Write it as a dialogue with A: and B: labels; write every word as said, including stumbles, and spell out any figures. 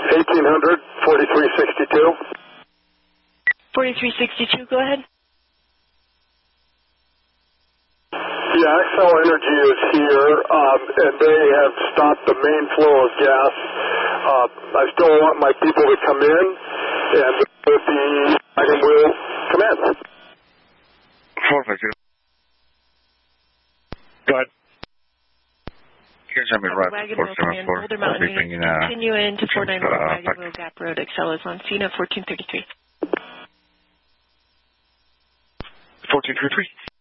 A: eighteen hundred, forty-three sixty-two.
B: forty-three sixty-two, go ahead.
A: Yeah, Xcel Energy is here, um, and they have stopped the main flow of gas. Uh, I still want my people to come in, and the wagon will commence.
C: four five zero. Go ahead. Here's Army Rock four seven four. I'll be bringing uh,
B: continue into four nine one
C: uh,
B: Wagon Wheel Gap Road. Xcel is on scene at fourteen thirty-three.
C: fourteen thirty-three.